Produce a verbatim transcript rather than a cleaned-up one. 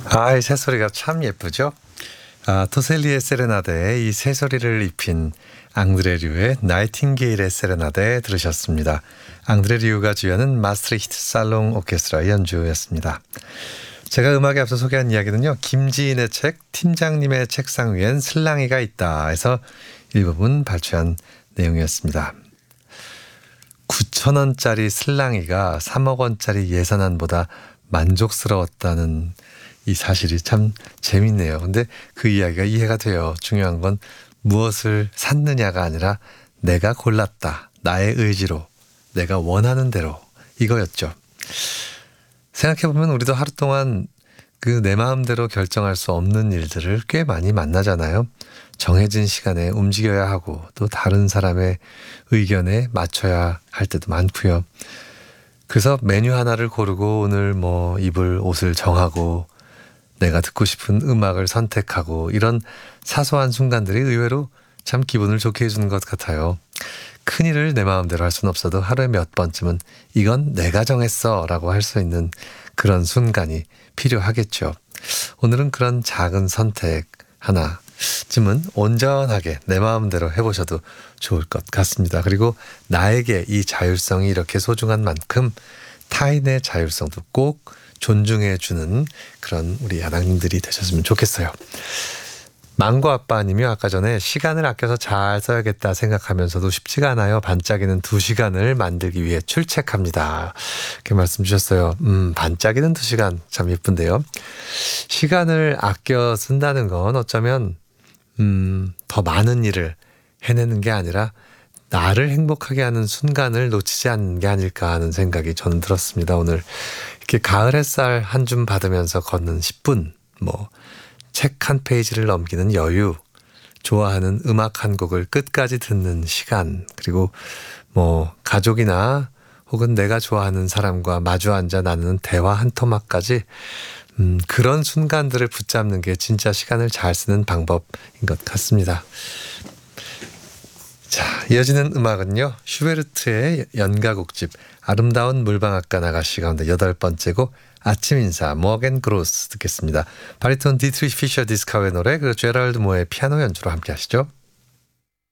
아, 이 새소리가 참 예쁘죠? 아, 토셀리의 세레나데에 이 새소리를 입힌 앙드레 류의 나이팅게일의 세레나데 들으셨습니다. 앙드레 류가 주연은 마스트리히트 살롱 오케스트라 연주였습니다. 제가 음악에 앞서 소개한 이야기는요, 김지인의 책 팀장님의 책상 위엔 슬랑이가 있다 해서 일부분 발췌한 내용이었습니다. 구천 원짜리 슬랑이가 삼억 원짜리 예산안보다 만족스러웠다는 이 사실이 참 재밌네요. 근데 그 이야기가 이해가 돼요. 중요한 건 무엇을 샀느냐가 아니라 내가 골랐다. 나의 의지로, 내가 원하는 대로 이거였죠. 생각해보면 우리도 하루 동안 그 내 마음대로 결정할 수 없는 일들을 꽤 많이 만나잖아요. 정해진 시간에 움직여야 하고 또 다른 사람의 의견에 맞춰야 할 때도 많고요. 그래서 메뉴 하나를 고르고 오늘 뭐 입을 옷을 정하고 내가 듣고 싶은 음악을 선택하고 이런 사소한 순간들이 의외로 참 기분을 좋게 해주는 것 같아요. 큰일을 내 마음대로 할 수는 없어도 하루에 몇 번쯤은 이건 내가 정했어 라고 할 수 있는 그런 순간이 필요하겠죠. 오늘은 그런 작은 선택 하나쯤은 온전하게 내 마음대로 해보셔도 좋을 것 같습니다. 그리고 나에게 이 자율성이 이렇게 소중한 만큼 타인의 자율성도 꼭 존중해주는 그런 우리 야당님들이 되셨으면 좋겠어요. 망고 아빠님이 아까 전에 시간을 아껴서 잘 써야겠다 생각하면서도 쉽지가 않아요. 반짝이는 두 시간을 만들기 위해 출첵합니다. 이렇게 말씀 주셨어요. 음, 반짝이는 두 시간 참 예쁜데요. 시간을 아껴 쓴다는 건 어쩌면 음, 더 많은 일을 해내는 게 아니라 나를 행복하게 하는 순간을 놓치지 않는 게 아닐까 하는 생각이 저는 들었습니다. 오늘 이렇게 가을 햇살 한 줌 받으면서 걷는 십 분, 뭐 책 한 페이지를 넘기는 여유, 좋아하는 음악 한 곡을 끝까지 듣는 시간, 그리고 뭐 가족이나 혹은 내가 좋아하는 사람과 마주 앉아 나누는 대화 한 토막까지 음, 그런 순간들을 붙잡는 게 진짜 시간을 잘 쓰는 방법인 것 같습니다. 자, 이어지는 음악은요, 슈베르트의 연가곡집 아름다운 물방앗간 아가씨 가운데 여덟 번째 곡 아침 인사 모겐 그로스 듣겠습니다. 바리톤 디트리히 피셔 디스카의 노래, 그리고 제랄드 모의 피아노 연주로 함께 하시죠.